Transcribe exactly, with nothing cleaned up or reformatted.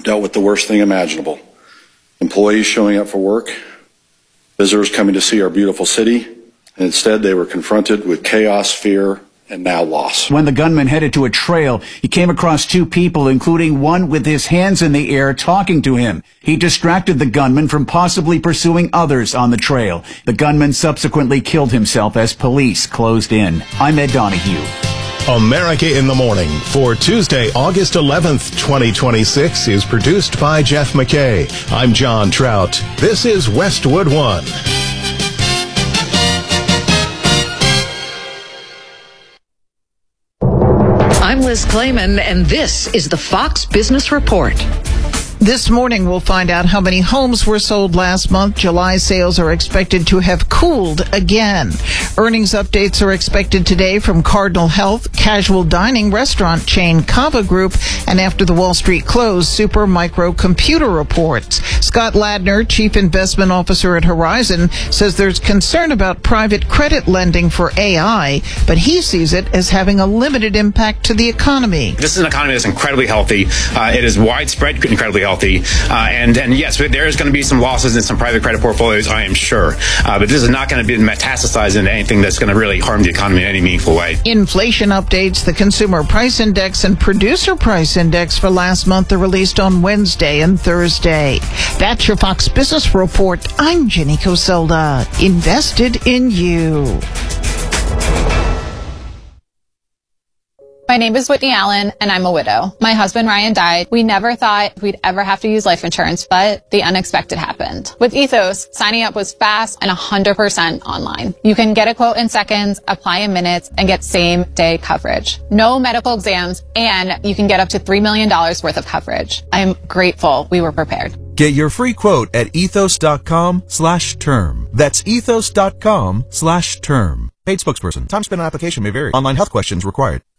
dealt with the worst thing imaginable. Employees showing up for work, visitors coming to see our beautiful city, and instead they were confronted with chaos, fear, and now loss. When the gunman headed to a trail, he came across two people, including one with his hands in the air talking to him. He distracted the gunman from possibly pursuing others on the trail. The gunman subsequently killed himself as police closed in. I'm Ed Donahue. America in the Morning for Tuesday, August eleventh, twenty twenty-six is produced by Jeff McKay. I'm John Trout. This is Westwood One. I'm Liz Clayman, and this is the Fox Business Report. This morning, we'll find out how many homes were sold last month. July sales are expected to have cooled again. Earnings updates are expected today from Cardinal Health, casual dining restaurant chain Cava Group, and after the Wall Street close, Super Micro Computer reports. Scott Ladner, Chief Investment Officer at Horizon, says there's concern about private credit lending for A I, but he sees it as having a limited impact to the economy. This is an economy that's incredibly healthy. Uh, it is widespread, incredibly healthy. Uh, and, and yes, there is going to be some losses in some private credit portfolios, I am sure. Uh, but this is not going to be metastasized into anything that's going to really harm the economy in any meaningful way. Inflation updates, the Consumer Price Index and Producer Price Index for last month are released on Wednesday and Thursday. That's your Fox Business Report. I'm Jenny Coselda. Invested in you. My name is Whitney Allen, and I'm a widow. My husband, Ryan, died. We never thought we'd ever have to use life insurance, but the unexpected happened. With Ethos, signing up was fast and one hundred percent online. You can get a quote in seconds, apply in minutes, and get same-day coverage. No medical exams, and you can get up to three million dollars worth of coverage. I am grateful we were prepared. Get your free quote at ethos.com slash term. That's ethos.com slash term. Paid spokesperson. Time spent on application may vary. Online health questions required.